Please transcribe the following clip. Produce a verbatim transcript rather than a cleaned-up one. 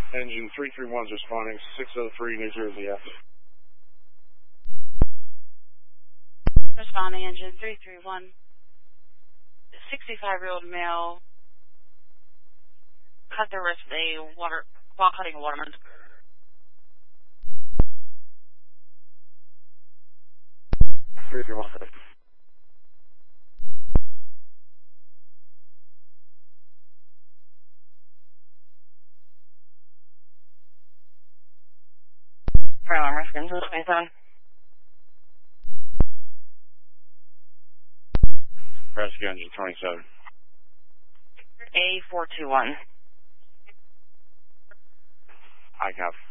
Engine three three one is responding, six oh three New Jersey F. Responding engine three three one. sixty-five-year-old male cut their wrist with a water, while cutting a watermelon. three three one. Alarm risk engine twenty-seven. Rescue engine twenty-seven. A four two one. I copy.